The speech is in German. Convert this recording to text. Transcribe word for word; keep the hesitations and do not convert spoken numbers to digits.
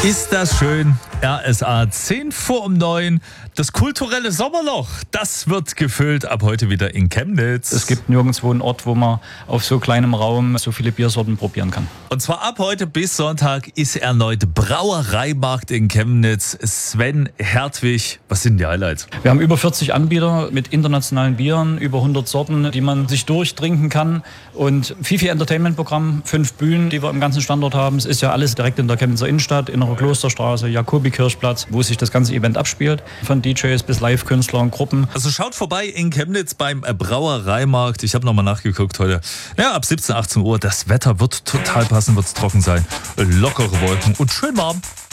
Ist das schön? R S A zehn vor um neun. Das kulturelle Sommerloch, das wird gefüllt ab heute wieder in Chemnitz. Es gibt nirgendwo einen Ort, wo man auf so kleinem Raum so viele Biersorten probieren kann. Und zwar ab heute bis Sonntag ist erneut Brauereimarkt in Chemnitz. Sven Hertwig, was sind die Highlights? Wir haben über vierzig Anbieter mit internationalen Bieren, über hundert Sorten, die man sich durchtrinken kann. Und Fifi Entertainment-Programm, fünf Bühnen, die wir im ganzen Standort haben. Es ist ja alles direkt in der Chemnitzer Innenstadt, Innere Klosterstraße, Jakobi-Kirchplatz, wo sich das ganze Event abspielt. Von D Js bis Live-Künstler und Gruppen. Also schaut vorbei in Chemnitz beim Brauereimarkt. Ich habe nochmal nachgeguckt heute. Ja, ab siebzehn, achtzehn Uhr. Das Wetter wird total passen, wird es trocken sein. Lockere Wolken und schön warm.